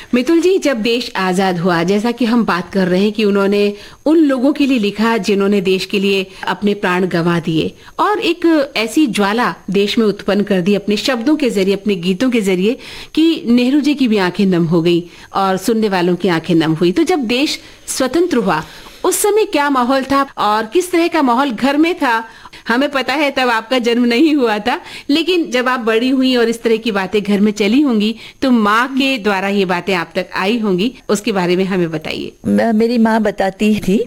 मितुल जी, जब देश आजाद हुआ, जैसा कि हम बात कर रहे हैं कि उन्होंने उन लोगों के लिए लिखा जिन्होंने देश के लिए अपने प्राण गंवा दिए, और एक ऐसी ज्वाला देश में उत्पन्न कर दी अपने शब्दों के जरिए, अपने गीतों के जरिए, कि नेहरू जी की भी आंखें नम हो गई और सुनने वालों की आंखें नम हुई। तो जब देश स्वतंत्र हुआ उस समय क्या माहौल था और किस तरह का माहौल घर में था? हमें पता है तब आपका जन्म नहीं हुआ था, लेकिन जब आप बड़ी हुई और इस तरह की बातें घर में चली होंगी तो माँ के द्वारा ये बातें आप तक आई होंगी, उसके बारे में हमें बताइए। मेरी माँ बताती थी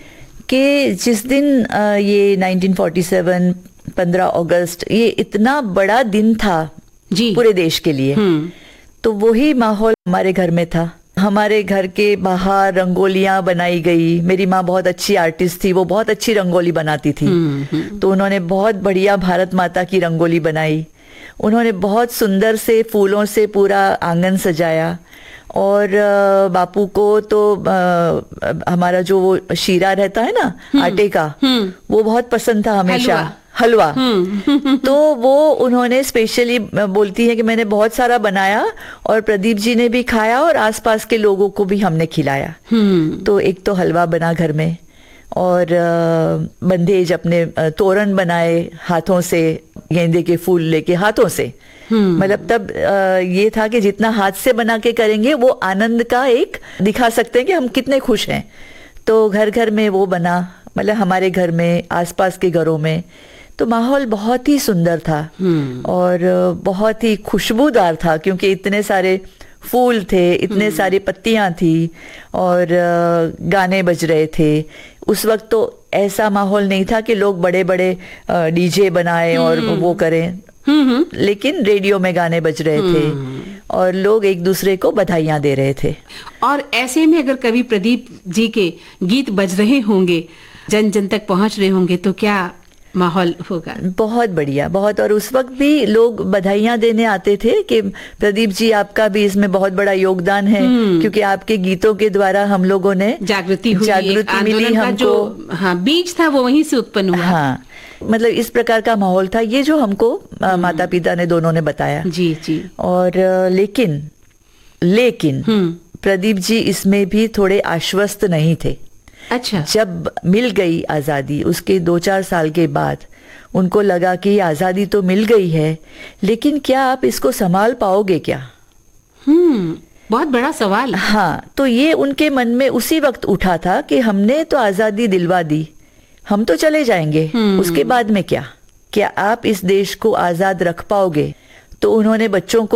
कि जिस दिन ये 1947 15 अगस्त, ये इतना बड़ा दिन था जी पूरे देश के लिए, तो वही माहौल हमारे घर में था। हमारे घर के बाहर रंगोलियां बनाई गई। मेरी माँ बहुत अच्छी आर्टिस्ट थी, वो बहुत अच्छी रंगोली बनाती थी। तो उन्होंने बहुत बढ़िया भारत माता की रंगोली बनाई। उन्होंने बहुत सुंदर से फूलों से पूरा आंगन सजाया। और बापू को तो हमारा जो वो शीरा रहता है ना आटे का, वो बहुत पसंद था हमेशा, हलवा। तो वो उन्होंने स्पेशली बोलती है कि मैंने बहुत सारा बनाया और प्रदीप जी ने भी खाया और आसपास के लोगों को भी हमने खिलाया। तो एक तो हलवा बना घर में, और बंदेज अपने तोरण बनाए हाथों से, गेंदे के फूल लेके हाथों से। मतलब तब ये था कि जितना हाथ से बना के करेंगे वो आनंद का एक दिखा सकते हैं कि हम कितने खुश हैं। तो घर घर में वो बना, मतलब हमारे घर में, आसपास के घरों में। तो माहौल बहुत ही सुंदर था और बहुत ही खुशबूदार था, क्योंकि इतने सारे फूल थे, इतने सारी पत्तियां थी और गाने बज रहे थे। उस वक्त तो ऐसा माहौल नहीं था कि लोग बड़े बड़े डीजे बनाए और वो करें, लेकिन रेडियो में गाने बज रहे थे और लोग एक दूसरे को बधाइयां दे रहे थे। और ऐसे में अगर कभी प्रदीप जी के गीत बज रहे होंगे, जन जन तक पहुंच रहे होंगे, तो क्या माहौल होगा? बहुत बढ़िया, बहुत। और उस वक्त भी लोग बधाइयां देने आते थे कि प्रदीप जी आपका भी इसमें बहुत बड़ा योगदान है, क्योंकि आपके गीतों के द्वारा हम लोगों ने जागृति मिली हमको। जो बीज था वो वहीं से उत्पन्न हुआ। हाँ, मतलब इस प्रकार का माहौल था, ये जो हमको माता पिता ने दोनों ने बताया। जी जी। और लेकिन प्रदीप जी इसमें भी थोड़े आश्वस्त नहीं थे। अच्छा। जब मिल गई आजादी, उसके 2-4 साल के बाद उनको लगा कि आजादी तो मिल गई है, लेकिन क्या आप इसको संभाल पाओगे क्या? बहुत बड़ा सवाल। हाँ, तो ये उनके मन में उसी वक्त उठा था कि हमने तो आजादी दिलवा दी, हम तो चले जाएंगे, उसके बाद में क्या आप इस देश को आजाद रख पाओगे? तो उन्होंने बच्चों को